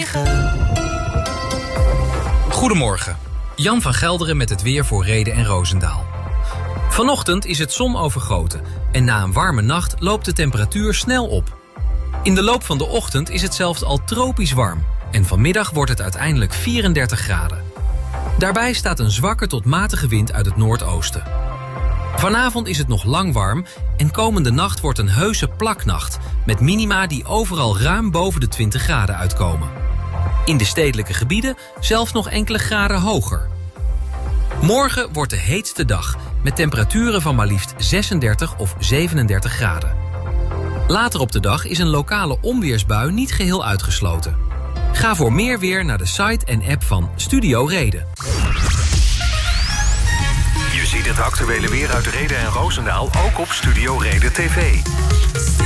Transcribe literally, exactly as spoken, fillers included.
negen. Goedemorgen. Jan van Gelderen met het weer voor Rhede en Roosendaal. Vanochtend is het zonovergoten en na een warme nacht loopt de temperatuur snel op. In de loop van de ochtend is het zelfs al tropisch warm en vanmiddag wordt het uiteindelijk vierendertig graden. Daarbij staat een zwakke tot matige wind uit het noordoosten. Vanavond is het nog lang warm en komende nacht wordt een heuse plaknacht met minima die overal ruim boven de twintig graden uitkomen. In de stedelijke gebieden zelfs nog enkele graden hoger. Morgen wordt de heetste dag met temperaturen van maar liefst zesendertig of zevenendertig graden. Later op de dag is een lokale onweersbui niet geheel uitgesloten. Ga voor meer weer naar de site en app van Studio Rhede. Je ziet het actuele weer uit Rhede en Roosendaal ook op Studio Rhede T V.